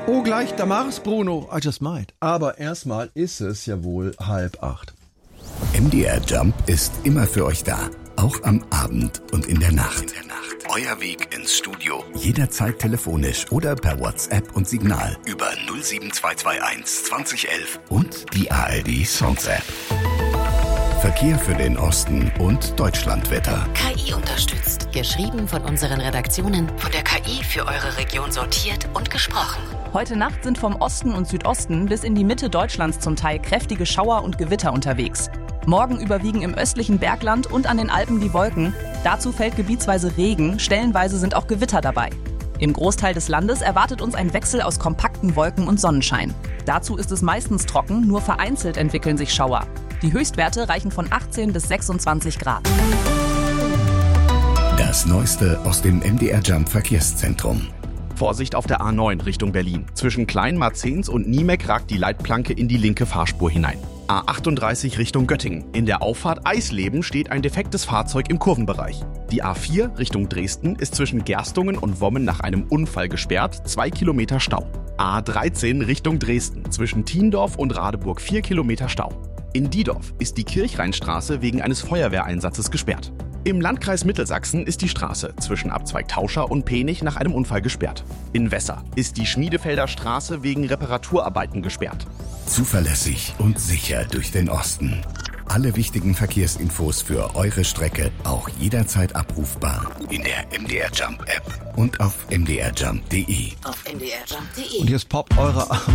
Oh, gleich Damaris, Bruno, I just might. Aber erstmal ist es ja wohl 7:30. MDR Jump ist immer für euch da. Auch am Abend und in der Nacht. Euer Weg ins Studio. Jederzeit telefonisch oder per WhatsApp und Signal über 07221 2011 und die ARD Songs App. Verkehr für den Osten und Deutschlandwetter. KI unterstützt. Geschrieben von unseren Redaktionen, von der KI für eure Region sortiert und gesprochen. Heute Nacht sind vom Osten und Südosten bis in die Mitte Deutschlands zum Teil kräftige Schauer und Gewitter unterwegs. Morgen überwiegen im östlichen Bergland und an den Alpen die Wolken. Dazu fällt gebietsweise Regen, stellenweise sind auch Gewitter dabei. Im Großteil des Landes erwartet uns ein Wechsel aus kompakten Wolken und Sonnenschein. Dazu ist es meistens trocken, nur vereinzelt entwickeln sich Schauer. Die Höchstwerte reichen von 18 bis 26 Grad. Das Neueste aus dem MDR Jump Verkehrszentrum. Vorsicht auf der A9 Richtung Berlin. Zwischen Kleinmarzens und Niemek ragt die Leitplanke in die linke Fahrspur hinein. A38 Richtung Göttingen. In der Auffahrt Eisleben steht ein defektes Fahrzeug im Kurvenbereich. Die A4 Richtung Dresden ist zwischen Gerstungen und Wommen nach einem Unfall gesperrt, 2 Kilometer Stau. A13 Richtung Dresden. Zwischen Thiendorf und Radeburg 4 Kilometer Stau. In Diedorf ist die Kirchrheinstraße wegen eines Feuerwehreinsatzes gesperrt. Im Landkreis Mittelsachsen ist die Straße zwischen Abzweig Tauscher und Penich nach einem Unfall gesperrt. In Wesser ist die Schmiedefelder Straße wegen Reparaturarbeiten gesperrt. Zuverlässig und sicher durch den Osten. Alle wichtigen Verkehrsinfos für eure Strecke auch jederzeit abrufbar in der MDR Jump App und auf mdrjump.de. Auf mdrjump.de. Und jetzt poppt eure